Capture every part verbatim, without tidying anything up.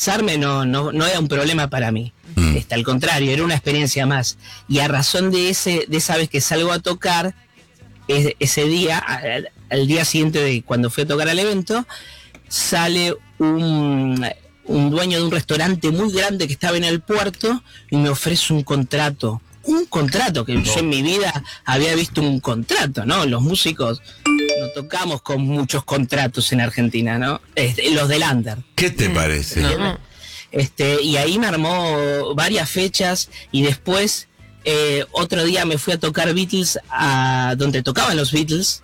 estresarme no, no, no era un problema para mí. Mm. Este, al contrario, era una experiencia más. Y a razón de ese, de esa vez que salgo a tocar, es, ese día, al, al día siguiente de cuando fui a tocar al evento, sale un, un dueño de un restaurante muy grande que estaba en el puerto y me ofrece un contrato. Un contrato, que no. Yo en mi vida había visto un contrato, ¿no? Los músicos no tocamos con muchos contratos en Argentina, ¿no? Este, los del under. ¿Qué te parece? No. Este, y ahí me armó varias fechas y después eh, otro día me fui a tocar Beatles a donde tocaban los Beatles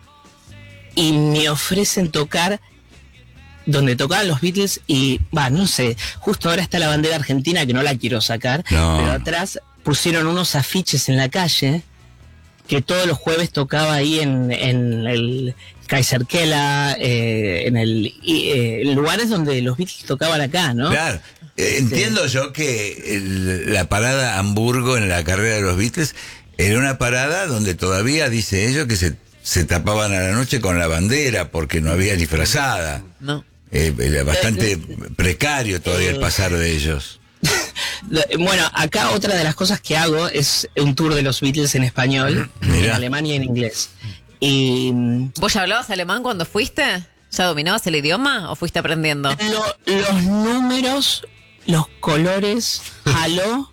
y me ofrecen tocar donde tocaban los Beatles y, va, no sé, justo ahora está la bandera argentina que no la quiero sacar, no. Pero atrás pusieron unos afiches en la calle que todos los jueves tocaba ahí en, en el Kaiser Keller, eh, en el eh, lugares donde los Beatles tocaban acá, ¿no? Claro. Eh, entiendo sí. yo que el, la parada Hamburgo en la carrera de los Beatles era una parada donde todavía, dice ellos, que se, se tapaban a la noche con la bandera porque no había ni frazada. No. Eh, era bastante precario todavía el pasar de ellos. Bueno, acá otra de las cosas que hago es un tour de los Beatles en español, Mirá. en alemán y en inglés. Y ¿vos ya hablabas alemán cuando fuiste? ¿Ya dominabas el idioma o fuiste aprendiendo? Lo, los números, los colores, hallo.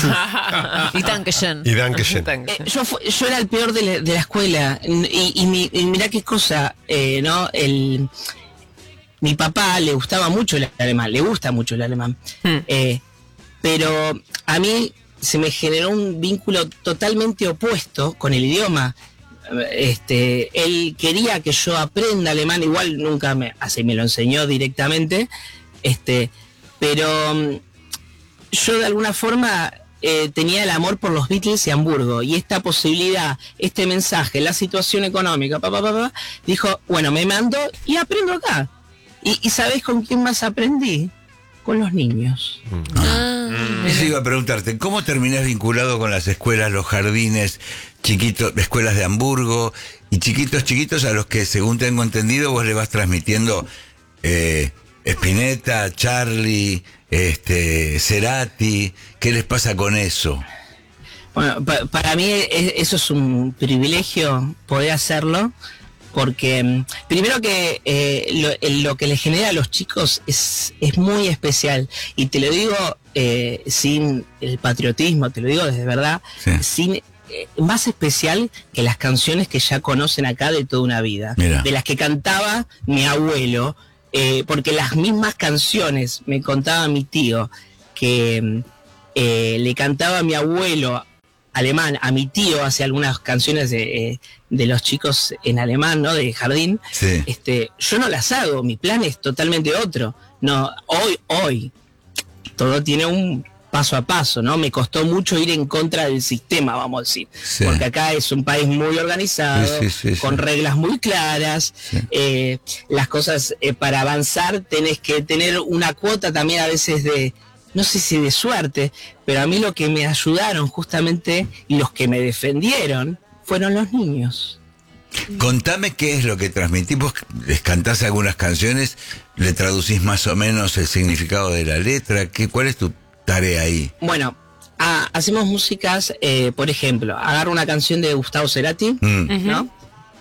Y Dankeschön. Y Dankeschön. Eh, yo, yo era el peor de la, de la escuela. Y, y, mi, y mirá qué cosa, eh, ¿no? El, mi papá le gustaba mucho el alemán, le gusta mucho el alemán. Hmm. Eh, pero a mí se me generó un vínculo totalmente opuesto con el idioma. Este, él quería que yo aprenda alemán, igual nunca me, así me lo enseñó directamente, este, pero um, yo de alguna forma eh, tenía el amor por los Beatles y Hamburgo, y esta posibilidad, este mensaje, la situación económica, pa, pa, pa, pa, dijo, bueno, me mando y aprendo acá. ¿Y, y sabés con quién más aprendí? Con los niños. Ah. Eso iba a preguntarte, ¿cómo terminás vinculado con las escuelas, los jardines, chiquitos, escuelas de Hamburgo y chiquitos, chiquitos a los que, según tengo entendido, vos le vas transmitiendo eh, Spinetta, Charlie, este, Cerati? ¿Qué les pasa con eso? Bueno, pa para mí es, eso es un privilegio poder hacerlo. Porque primero que eh, lo, lo que le genera a los chicos es, es muy especial. Y te lo digo eh, sin el patriotismo, te lo digo desde verdad, sí. sin eh, más especial que las canciones que ya conocen acá de toda una vida. Mira. De las que cantaba mi abuelo, eh, porque las mismas canciones, me contaba mi tío, que eh, le cantaba a mi abuelo alemán, a mi tío, hace algunas canciones de, eh, de los chicos en alemán, ¿no? De jardín. Sí. Este, yo no las hago, mi plan es totalmente otro. No, hoy, hoy, todo tiene un paso a paso, ¿no? Me costó mucho ir en contra del sistema, vamos a decir. Sí. Porque acá es un país muy organizado, sí, sí, sí, con sí. reglas muy claras. Sí. Eh, las cosas, eh, para avanzar, tenés que tener una cuota también a veces de, no sé si de suerte, pero a mí lo que me ayudaron justamente y los que me defendieron fueron los niños. Contame qué es lo que transmitís. Vos les cantás algunas canciones, le traducís más o menos el significado de la letra. ¿Qué, ¿Cuál es tu tarea ahí? Bueno, a, hacemos músicas, eh, por ejemplo, agarro una canción de Gustavo Cerati, mm. ¿no?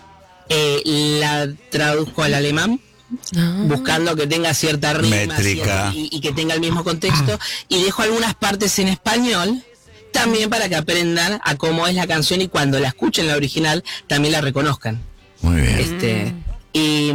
Eh, la traduzco al alemán, Ah. buscando que tenga cierta rima, métrica, cierta, y, y que tenga el mismo contexto, y dejo algunas partes en español también para que aprendan a cómo es la canción y cuando la escuchen la original también la reconozcan. Muy bien. Este, y,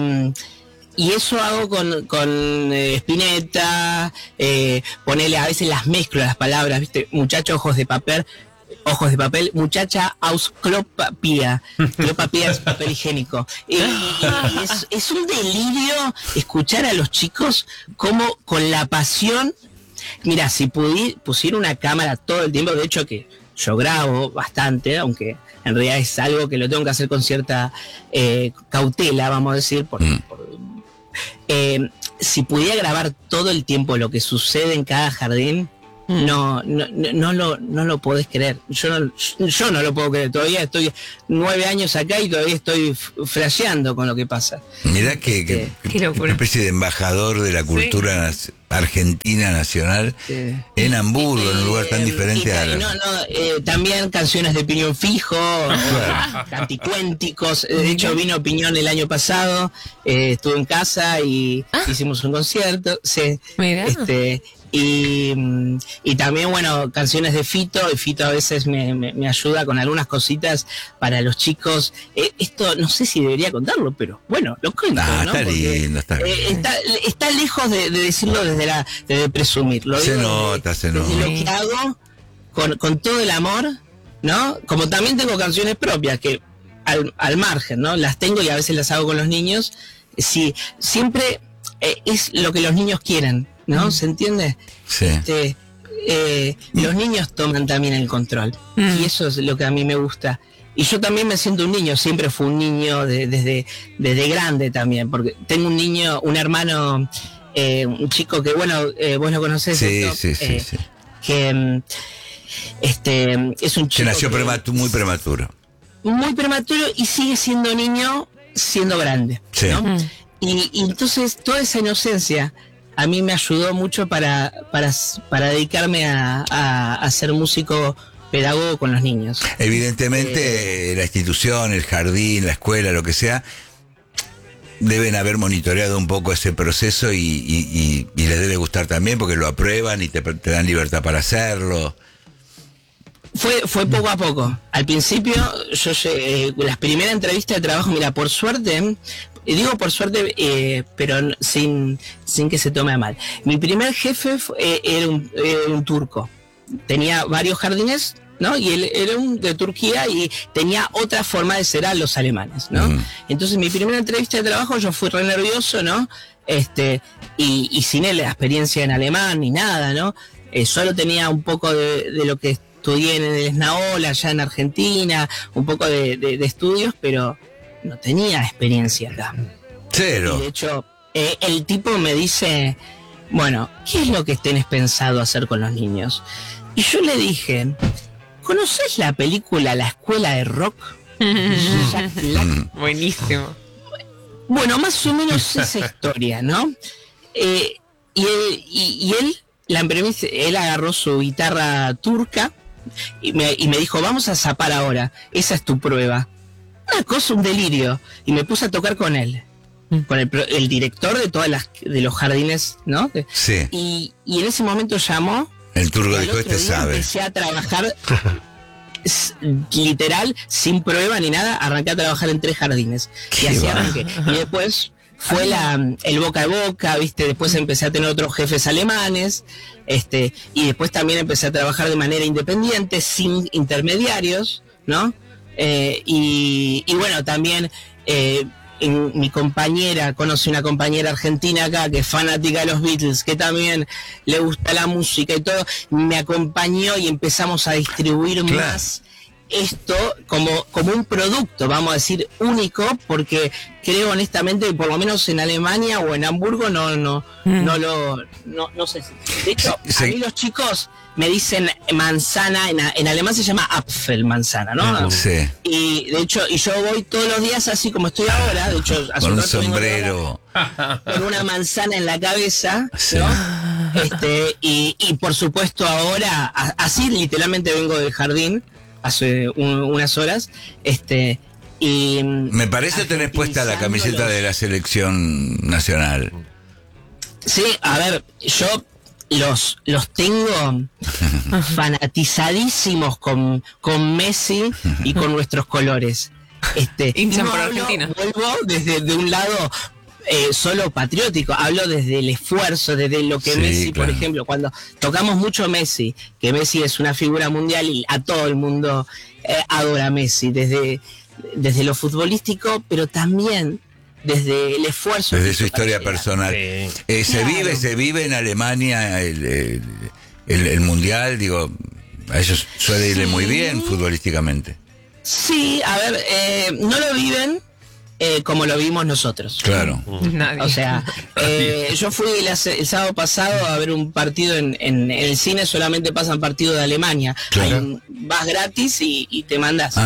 y eso hago con, con eh, Spinetta, eh, ponele, a veces las mezclo las palabras, ¿viste? Muchacho, ojos de papel, ojos de papel, muchacha, ausklopapía. Klopapía es papel higiénico. Y, y, y es, es un delirio escuchar a los chicos como con la pasión. Mira, si pudi, pusiera una cámara todo el tiempo, de hecho que yo grabo bastante, aunque en realidad es algo que lo tengo que hacer con cierta eh, cautela, vamos a decir, por, mm. por, eh, si pudiera grabar todo el tiempo lo que sucede en cada jardín, No, no, no, no lo, no lo podés creer. Yo no, yo no lo puedo creer. Todavía estoy nueve años acá y todavía estoy flasheando con lo que pasa. Mirá que, que, que una especie de embajador de la cultura sí. Argentina nacional Sí. en Hamburgo, en un lugar tan Eh, diferente y, a la... no, no, eh, también canciones de Piñón Fijo, o canticuénticos. De hecho, vino Piñón el año pasado, eh, estuvo en casa y Ah. hicimos un concierto. Sí. Mirá. Este, y, mm, y también, bueno, canciones de Fito, y Fito a veces me, me, me ayuda con algunas cositas para los chicos. Eh, esto no sé si debería contarlo, pero bueno, lo cuento. Ah, ¿no? está Porque, lindo, está eh, bien. está, está lejos de, de decirlo desde la de presumirlo. Se nota, se nota. Desde lo que hago con, con todo el amor, ¿no? Como también tengo canciones propias que al, al margen, ¿no? Las tengo y a veces las hago con los niños. Sí, siempre eh, es lo que los niños quieren, ¿no? ¿Se entiende? Sí. Este, eh, los niños toman también el control Mm. y eso es lo que a mí me gusta. Y yo también me siento un niño, siempre fui un niño de- desde, desde grande también, porque tengo un niño, un hermano, eh, un chico que, bueno, eh, vos lo conocés, Sí, ¿cierto? sí, sí, Eh, sí. que mm, este es un Que chico nació que- prematu- muy prematuro. muy prematuro y sigue siendo niño siendo grande, Sí. ¿no? Mm. Y, y entonces toda esa inocencia a mí me ayudó mucho para, para, para dedicarme a, a, a ser músico pedagogo con los niños. Evidentemente, eh, la institución, el jardín, la escuela, lo que sea, deben haber monitoreado un poco ese proceso y, y- y- y les debe gustar también porque lo aprueban y te, te dan libertad para hacerlo. Fue, fue poco a poco. Al principio, yo eh, las primeras entrevistas de trabajo, mira, por suerte, y digo por suerte, eh, pero n- sin, sin que se tome a mal. Mi primer jefe fue, eh, era, un, era un turco. Tenía varios jardines, ¿no? Y él era un de Turquía y tenía otra forma de ser a los alemanes, ¿no? Mm. Entonces, mi primera entrevista de trabajo, yo fui re nervioso, ¿no? Este, y, y sin él la experiencia en alemán ni nada, ¿no? Eh, solo tenía un poco de, de lo que estudié en el Esnaola, allá en Argentina, un poco de, de- de estudios, pero no tenía experiencia acá. Cero. Y de hecho, eh, el tipo me dice, bueno, ¿qué es lo que tenés pensado hacer con los niños? Y yo le dije, ¿conoces la película La Escuela de Rock? Jack Black. Mm. Buenísimo. Bueno, más o menos esa historia, ¿no? Eh, y, él, y, y él, la premisa, él agarró su guitarra turca y me, y me dijo, vamos a zapar ahora, esa es tu prueba. Una cosa, un delirio. Y me puse a tocar con él, con el, pro- el director de todas las de los jardines, ¿no? De- Sí. Y, y en ese momento llamó. El turco y al dijo, otro este día sabe. Empecé a trabajar s- literal, sin prueba ni nada, arranqué a trabajar en tres jardines. Y Qué así va. arranqué. Y después fue la, el boca a boca, ¿viste? Después empecé a tener otros jefes alemanes, este, y después también empecé a trabajar de manera independiente, sin intermediarios, ¿no? Eh, y, y bueno, también eh, en- mi compañera, conocí una compañera argentina acá que es fanática de los Beatles, que también le gusta la música y todo, me acompañó y empezamos a distribuir Claro. más esto como, como un producto, vamos a decir, único, porque creo honestamente que por lo menos en Alemania o en Hamburgo no, no, Mm. no lo, no, no sé. De hecho, Sí. a mí los chicos me dicen manzana, en, a- en alemán se llama Apfel, manzana, ¿no? Sí. Y de hecho, y yo voy todos los días así como estoy ahora, de hecho, hace Con un rato vengo de sombrero. con una manzana en la cabeza, Sí. ¿no? Este, y, y por supuesto ahora, a- así literalmente vengo del jardín hace un- unas horas, este, y Me parece tener puesta la camiseta de la selección nacional. sí, a ver, yo los, los tengo fanatizadísimos con, con Messi y con nuestros colores. Este, Hinchan no por hablo, Argentina. Vuelvo desde de un lado eh, solo patriótico, hablo desde el esfuerzo, desde lo que Sí, Messi, claro. por ejemplo, cuando tocamos mucho Messi, que Messi es una figura mundial y a todo el mundo eh, adora a Messi, desde, desde lo futbolístico, pero también desde el esfuerzo. Desde que su hizo para historia llegar. personal. Sí. Eh, se Claro. vive, se vive en Alemania el, el- el- el mundial, digo, a ellos suele irle Sí. muy bien futbolísticamente. Sí, a ver, eh, no lo viven eh, como lo vimos nosotros. Claro. Nadie. O sea, eh, yo fui la se- el sábado pasado a ver un partido en, en el cine, solamente pasan partidos de Alemania. Claro. Hay un- vas gratis y, y te mandas. Ah.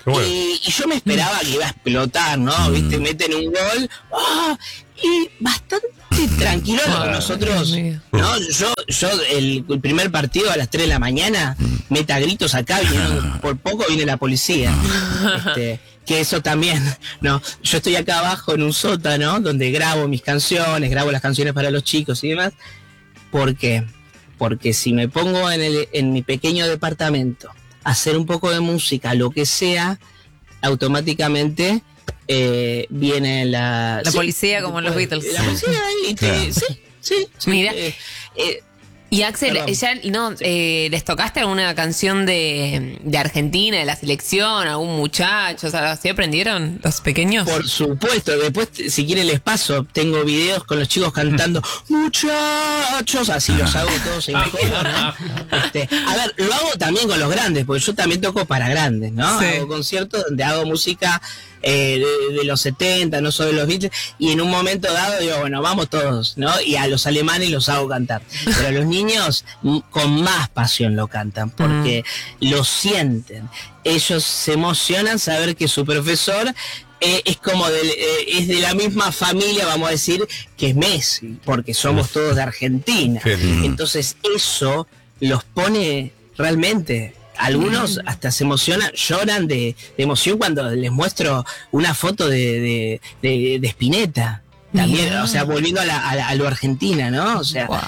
Bueno. Y, y yo me esperaba que iba a explotar, ¿no? Mm. Viste, meten un gol. ¡Oh! Y bastante tranquilo Ah, nosotros, Dios mío. ¿no? Yo, yo el, el primer partido a las tres de la mañana, meta gritos acá, vinieron, por poco viene la policía. Este, que eso también, ¿no? Yo estoy acá abajo en un sótano donde grabo mis canciones, grabo las canciones para los chicos y demás. ¿Por qué? Porque si me pongo en, el, en mi pequeño departamento a hacer un poco de música, lo que sea, automáticamente eh, viene la... La sí, policía como en los Beatles. La policía y te- Claro. sí, sí, sí, Mira. eh, eh, Y Axel, Perdón. ya no, eh, ¿les tocaste alguna canción de, de Argentina, de la selección, algún muchacho? O sea, ¿así aprendieron los pequeños? por supuesto, después t- si quieren les paso, tengo videos con los chicos cantando muchachos, así los hago todos en coro, ¿no? Este, a ver, lo hago también con los grandes, porque yo también toco para grandes, ¿no? Sí. Hago conciertos donde hago música eh, de, de los setenta, no solo de los Beatles, y en un momento dado digo, bueno, vamos todos, ¿no? Y a los alemanes los hago cantar. Pero a los niños m- con más pasión lo cantan, porque lo sienten. Ellos se emocionan saber que su profesor eh, es como del, eh, es de la misma familia, vamos a decir, que es Messi, porque somos todos de Argentina. Qué lindo. Entonces eso los pone realmente. Algunos hasta se emocionan, lloran de, de emoción cuando les muestro una foto de, de, de, de Spinetta. También, Mirá. o sea, volviendo a, la, a, la- a lo Argentina, ¿no? O sea, Guau.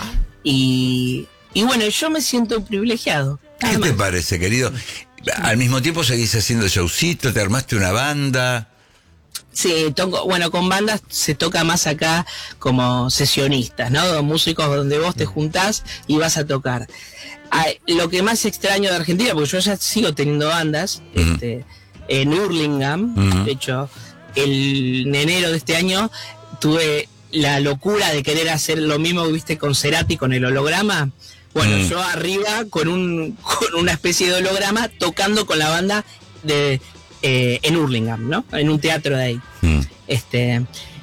y, y bueno, yo me siento privilegiado. ¿Qué Nada te más. parece, querido? Al mismo tiempo seguís haciendo showcito, te armaste una banda. Sí, toco, bueno, con bandas se toca más acá como sesionistas, ¿no? Músicos donde vos te juntás y vas a tocar. Ay, lo que más extraño de Argentina, porque yo ya sigo teniendo bandas, Ujú. este, en Hurlingham, Ujú. de hecho, el, en enero de este año tuve la locura de querer hacer lo mismo que viste con Cerati, con el holograma. Bueno, Mm. yo arriba con un con una especie de holograma tocando con la banda de eh, en Hurlingham, ¿no? En un teatro de ahí. Mm. Este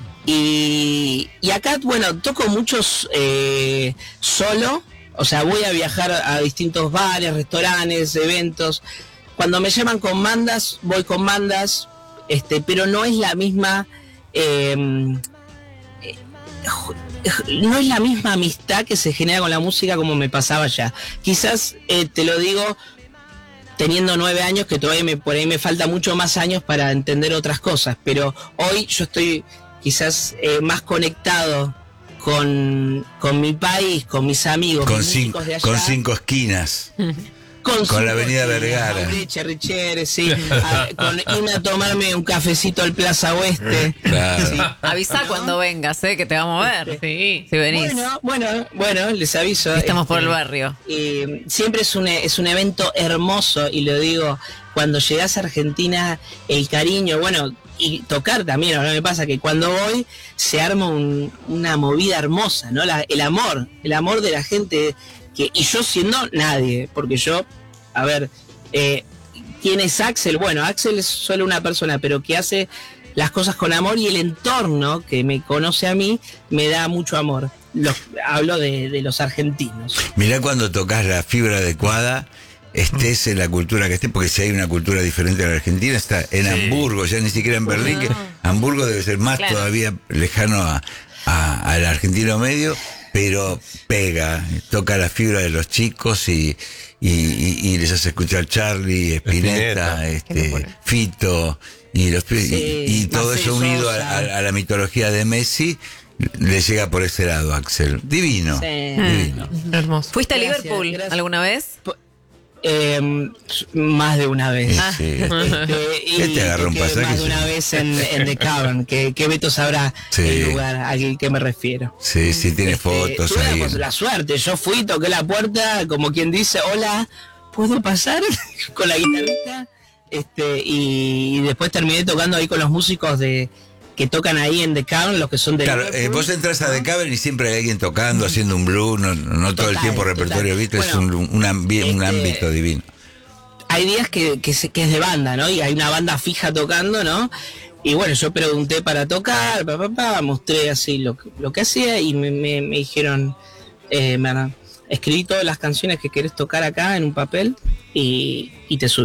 y, y acá, bueno, toco muchos eh, solo, o sea, voy a viajar a distintos bares, restaurantes, eventos. Cuando me llaman con bandas, voy con bandas, este, pero no es la misma, eh, eh, no es la misma amistad que se genera con la música como me pasaba ya. Quizás eh, te lo digo teniendo nueve años, que todavía me, por ahí me falta mucho más años para entender otras cosas, pero hoy yo estoy quizás eh, más conectado con, con mi país, con mis amigos, Con, mis cin- músicos de allá. con cinco esquinas. Con, con cinco la Avenida esquinas, Vergara. Mauricio, Richere, sí, a- con irme a tomarme un cafecito al Plaza Oeste. Claro. Sí. Avisa ¿No? cuando vengas, ¿eh? Que te vamos a ver. Sí. Si venís. Bueno, bueno, bueno, les aviso. Estamos por este, el barrio. y siempre es un, es un evento hermoso, y lo digo, cuando llegás a Argentina, el cariño, bueno, y tocar también, ahora me pasa que cuando voy se arma un- una movida hermosa, ¿no? La- el amor, el amor de la gente, que, y yo siendo nadie, porque yo, a ver, eh, ¿quién es Axel? Bueno, Axel es solo una persona, pero que hace las cosas con amor, y el entorno que me conoce a mí me da mucho amor. Los, hablo de, de los argentinos. Mirá cuando tocas la fibra adecuada, estés en la cultura que estés, porque si hay una cultura diferente a la Argentina, está en Hamburgo, ya ni siquiera en Berlín, que Hamburgo debe ser más Claro. todavía lejano a, a- al argentino medio, pero pega, toca la fibra de los chicos y, y, y- y les hace escuchar Charlie, Spinetta, Spinetta. este, Fito, y, los, pi- Sí, y, y todo Mercedes eso unido a, Sosa. a- a la mitología de Messi, le llega por ese lado, Axel. Divino. Sí. Divino. Hermoso. ¿Fuiste a Gracias, Liverpool gracias. alguna vez? Eh, más de una vez. Ah. Sí. Este, y ¿Qué te agarró un toqué pasaje? más de una vez en, en The Cavern, que, que Beto sabrá Sí. el lugar al que me refiero. Sí, sí, tiene Este, fotos tuve ahí. la, la suerte, yo fui, toqué la puerta, como quien dice, hola, ¿puedo pasar? Con la guitarrita. Este, y, y después terminé tocando ahí con los músicos de que tocan ahí en The Cavern, los que son de Claro, eh, Liverpool. vos entras a The Cavern y siempre hay alguien tocando, haciendo un blues, no, no todo el Total, tiempo total. repertorio Beatles, es un, Bueno, un, ambi- un este, ámbito divino. Hay días que, que, se- que es de banda, ¿no? Y hay una banda fija tocando, ¿no? Y bueno, yo pregunté para tocar, pa, pa, pa, mostré así lo, que- lo que hacía, y me, me, me dijeron, eh, me escribí todas las canciones que querés tocar acá en un papel y, y te subís.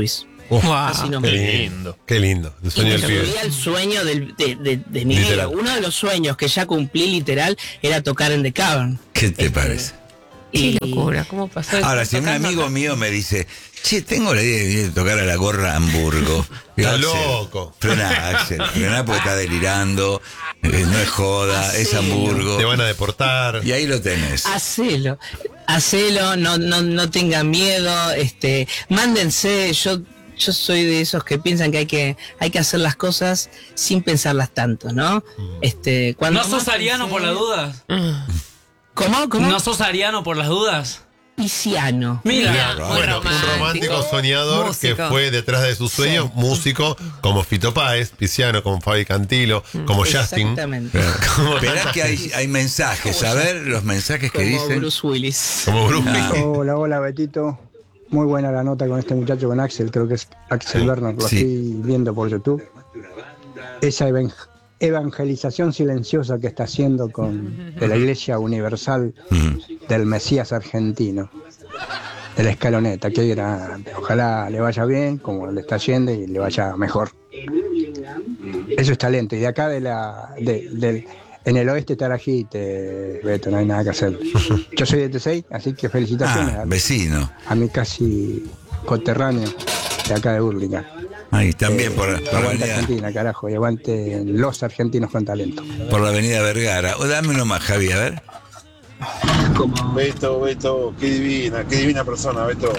Uf, Wow. Así no qué me- lindo, qué lindo. El Y sueño del pibe. construía el sueño del- de, de, de mi Literal. vida. Uno de los sueños que ya cumplí literal era tocar en The Cavern. ¿Qué te Este, parece? Qué Y- locura, ¿cómo pasó eso? Ahora, si un Tocando amigo acá. mío me dice, che, tengo la idea de ir a tocar a la gorra a Hamburgo. Digo, Está Axel, loco. Frená, Axel, frená porque está delirando, eh, no es joda, es Hacelo. Hamburgo. Te van a deportar. Y ahí lo tenés. Hacelo, hacelo, no, no, no tengan miedo, este, mándense, yo, yo soy de esos que piensan que hay que, hay que hacer las cosas sin pensarlas tanto, ¿no? Este, cuando ¿No sos más ariano pensé- por las dudas? ¿Cómo? ¿Cómo? ¿No sos ariano por las dudas? Pisciano. Mira, Mira, muy Bueno, un romántico soñador músico. que fue detrás de sus sueños, músico como Fito Páez, pisciano como Fabi Cantilo, como Justin. Exactamente. Como, Esperá que hay, hay mensajes, a ver los mensajes que Como dicen. Bruce Willis. como Bruce Willis. Hola, hola Betito. Muy buena la nota con este muchacho, con Axel, creo que es Axel Bernard, lo Sí. estoy viendo por YouTube. Esa even- evangelización silenciosa que está haciendo con de la Iglesia Universal del Mesías argentino, de la escaloneta, que grande. Ojalá le vaya bien, como le está yendo, y le vaya mejor. Eso es talento. Y de acá de la de- del en el oeste está la Jite, Beto, no hay nada que hacer. Yo soy de T seis, así que felicitaciones Ah, a, vecino. a mi casi coterráneo de acá de Burlingame. Ahí, también por, por la Aguante avenida, Argentina, carajo, y aguante los argentinos con talento. por la avenida Vergara. O dame uno más, Javi, a ver. Beto, Beto, qué divina, qué divina persona, Beto.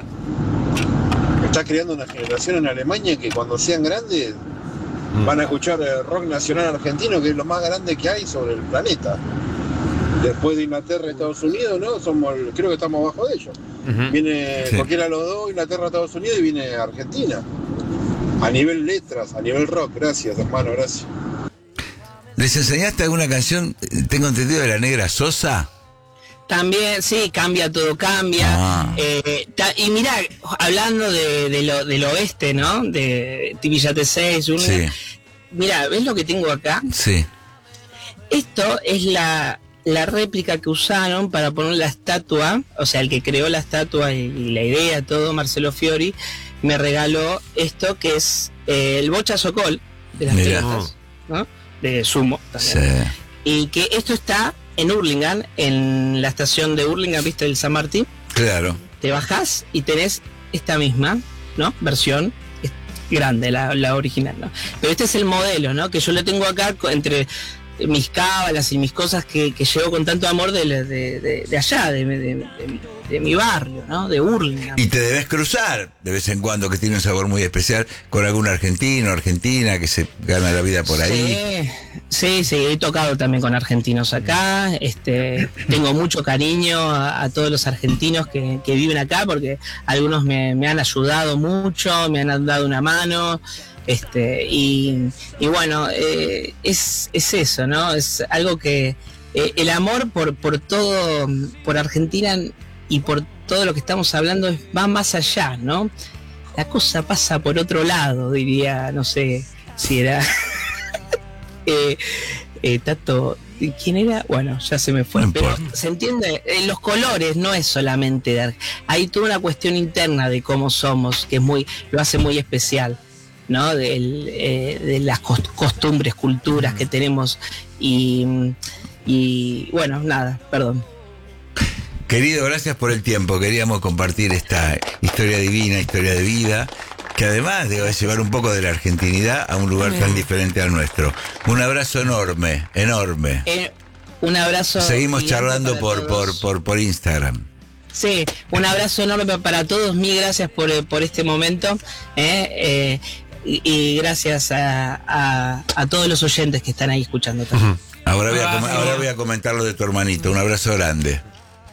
Está creando una generación en Alemania que cuando sean grandes van a escuchar eh, rock nacional argentino, que es lo más grande que hay sobre el planeta. Después de Inglaterra y Estados Unidos, ¿no? Somos, el- creo que estamos abajo de ellos. Viene Sí. cualquiera de los dos, Inglaterra, Estados Unidos, y viene Argentina. A nivel letras, a nivel rock. Gracias, hermano, gracias. ¿Les enseñaste alguna canción, eh, tengo entendido, de la Negra Sosa? También, sí, cambia, todo cambia. Ah. Eh, ta- y mira, hablando de, de lo, del oeste, ¿no? De Villa T seis, un- Sí, mira, ¿ves lo que tengo acá? sí. Esto es la, la réplica que usaron para poner la estatua, o sea, el que creó la estatua y, y la idea, todo, Marcelo Fiori, me regaló esto que es eh, el Bocha Sokol de las Mirá. pelotas, ¿no? De sumo Sí. también. Y que esto está en Hurlingham, en la estación de Hurlingham, ¿viste? Del San Martín. Claro. Te bajás y tenés esta misma, ¿no? Versión es grande, la, la original, ¿no? Pero este es el modelo, ¿no? Que yo lo tengo acá co- entre mis cábalas y mis cosas que, que llevo con tanto amor de, la- de, de- de allá, de, de- de- de mi barrio, ¿no? De Hurlingham. Y te debes cruzar de vez en cuando, que tiene un sabor muy especial, con algún argentino, argentina, que se gana la vida por ahí. Sí, sí, sí, he tocado también con argentinos acá. Este, tengo mucho cariño a, a todos los argentinos que, que viven acá, porque algunos me, me han ayudado mucho, me han dado una mano. Este, y, y bueno, eh, es, es eso, ¿no? Es algo que eh, el amor por, por todo, por Argentina y por todo lo que estamos hablando es- va más allá, ¿no? La cosa pasa por otro lado, diría, no sé si era eh, eh, Tato, ¿quién era? Bueno, ya se me fue, No pero importa. se entiende, eh, los colores no es solamente dar, hay toda una cuestión interna de cómo somos, que es muy, lo hace muy especial, ¿no? Del, eh, de las cos- costumbres, culturas que tenemos y, y bueno, nada, perdón. Querido, gracias por el tiempo. Queríamos compartir esta historia divina, historia de vida, que además debe llevar un poco de la argentinidad a un lugar tan diferente al nuestro. Un abrazo enorme, enorme. Eh, un abrazo. Seguimos gigante charlando para por, por, todos. por, por Instagram. Sí, un abrazo enorme para todos, mil gracias por, eh, por este momento eh, eh, y, y gracias a, a, a todos los oyentes que están ahí escuchando también. Ahora voy, a, com- Abrazo. ahora voy a comentar lo de tu hermanito. Un abrazo grande.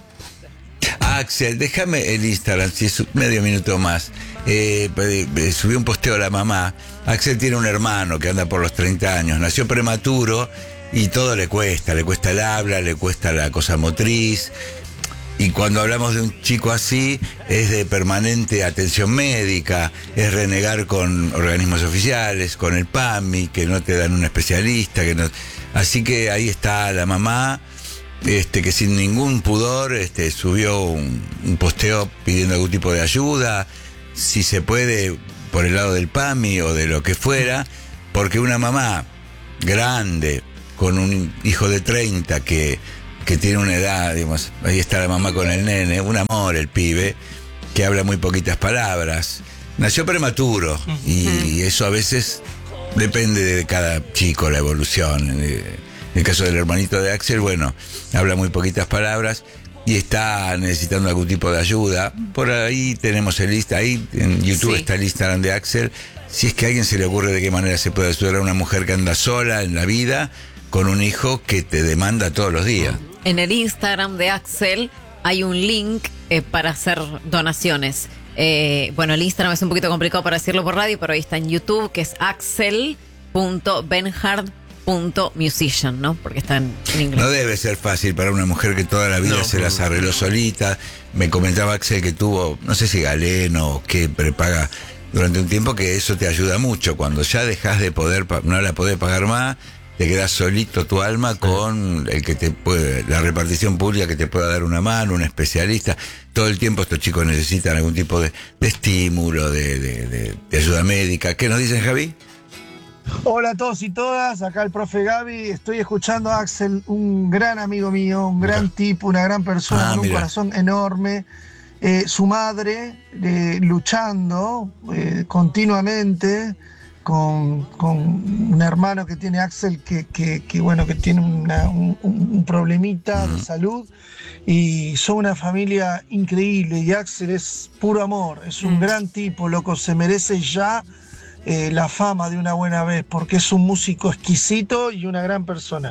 Axel, déjame el Instagram, si es medio minuto más. Eh, eh, eh, subí un posteo a la mamá. Axel tiene un hermano que anda por los treinta años. Nació prematuro y todo le cuesta. Le cuesta el habla, le cuesta la cosa motriz. Y cuando hablamos de un chico así, es de permanente atención médica, es renegar con organismos oficiales, con el PAMI, que no te dan un especialista. que no Así que ahí está la mamá, este que sin ningún pudor este, subió un, un posteo pidiendo algún tipo de ayuda. Si se puede, por el lado del PAMI o de lo que fuera, porque una mamá grande con un hijo de treinta que, que tiene una edad, digamos, ahí está la mamá con el nene, un amor el pibe, que habla muy poquitas palabras, nació prematuro y, y eso a veces depende de cada chico, la evolución. En el caso del hermanito de Axel, bueno, habla muy poquitas palabras y está necesitando algún tipo de ayuda. Por ahí tenemos el lista, ahí en YouTube sí. está el Instagram de Axel. Si es que a alguien se le ocurre de qué manera se puede ayudar a una mujer que anda sola en la vida con un hijo que te demanda todos los días. En el Instagram de Axel hay un link eh, para hacer donaciones. Eh, bueno, el Instagram es un poquito complicado para decirlo por radio, pero ahí está en YouTube, que es axel punto benhard punto musician, ¿no? Porque está en, en inglés. No debe ser fácil para una mujer que toda la vida no, se las arregló solita. Me comentaba Axel que tuvo, no sé si galeno o qué, prepaga durante un tiempo, que eso te ayuda mucho. Cuando ya dejas de poder, no la podés pagar más, te quedas solito tu alma con el que te puede, la repartición pública que te pueda dar una mano, un especialista. Todo el tiempo estos chicos necesitan algún tipo de, de estímulo, de, de, de, de ayuda médica. ¿Qué nos dicen, Javi? Hola a todos y todas, acá el profe Gaby. Estoy escuchando a Axel, un gran amigo mío, un gran tipo, una gran persona, ah, con un mira. corazón enorme. Eh, su madre eh, luchando eh, continuamente con, con un hermano que tiene Axel que, que, que bueno, que tiene una, un, un problemita de salud, y son una familia increíble, y Axel es puro amor, es un gran tipo, loco, se merece ya eh, la fama de una buena vez, porque es un músico exquisito y una gran persona.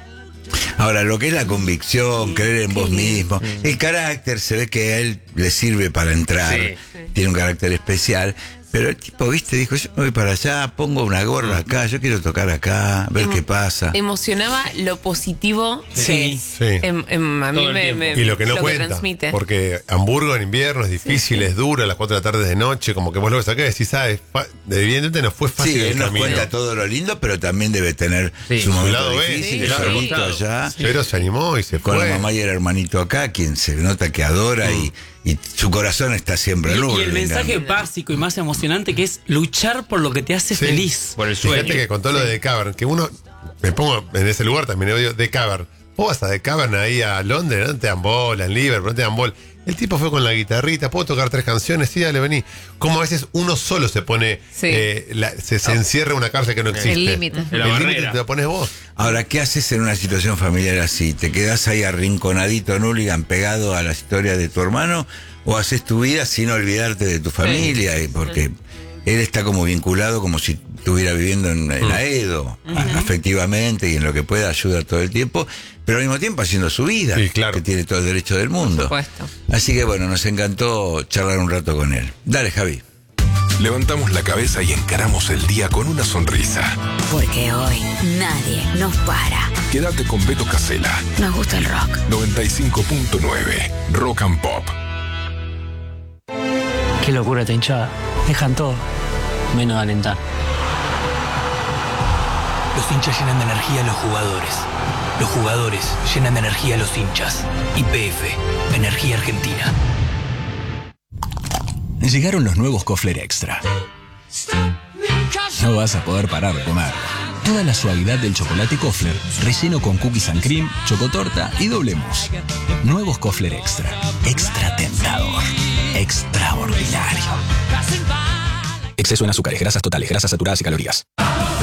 Ahora, lo que es la convicción, sí, creer en vos mismo, sí. el carácter, se ve que a él le sirve para entrar, sí, sí. tiene un carácter especial, pero el tipo, viste, dijo, yo me voy para allá, pongo una gorra acá, yo quiero tocar acá, ver Emo- qué pasa. Emocionaba lo positivo sí. que sí. em, em, a mí me, me y lo que no lo cuenta, que transmite. Porque Hamburgo en invierno es difícil, sí, es duro, a las cuatro de la tarde de noche, como que vos lo ves acá y decís, sabes, fa- evidentemente no fue fácil. Sí, él el nos camino. cuenta todo lo lindo, pero también debe tener sí. su momento lado difícil, B, sí, solito sí. allá. Sí. Pero se animó y se con fue. la mamá y el hermanito acá, quien se nota que adora mm. y, y su corazón está siempre en Y, y el mensaje básico y más emocionante, que es luchar por lo que te hace sí. feliz. Por el sueño. Fíjate que con todo sí. lo de The Cavern, que uno, me pongo en ese lugar también, digo, The Cavern. Vos vas a The Cavern ahí a Londres, no te dan bola, en Liverpool, no te dan bola. El tipo fue con la guitarrita, puedo tocar tres canciones, sí, dale, vení. Como a veces uno solo se pone, sí. eh, la, se, se encierra en una cárcel que no existe. El límite. El límite te lo pones vos. Ahora, ¿qué haces en una situación familiar así? ¿Te quedás ahí arrinconadito en Hooligan, pegado a la historia de tu hermano? ¿O haces tu vida sin olvidarte de tu familia? Sí. Porque sí. él está como vinculado, como si estuviera viviendo en, en Aedo, uh-huh. afectivamente, y en lo que pueda ayuda todo el tiempo, pero al mismo tiempo haciendo su vida, sí, claro. que tiene todo el derecho del mundo. Por supuesto. Así que bueno, nos encantó charlar un rato con él. Dale, Javi. Levantamos la cabeza y encaramos el día con una sonrisa. Porque hoy nadie nos para. Quédate con Beto Casella. Nos gusta el rock. noventa y cinco punto nueve Rock and Pop. Qué locura esta hinchada. Dejan todo, menos de alentar. Los hinchas llenan de energía a los jugadores. Los jugadores llenan de energía a los hinchas. Y P F, Energía Argentina. Llegaron los nuevos Kofler Extra. No vas a poder parar de comer. Toda la suavidad del chocolate Kofler, relleno con cookies and cream, chocotorta y doble mousse. Nuevos Kofler Extra. Extra tentador. Extraordinario. Exceso en azúcares, grasas totales, grasas saturadas y calorías.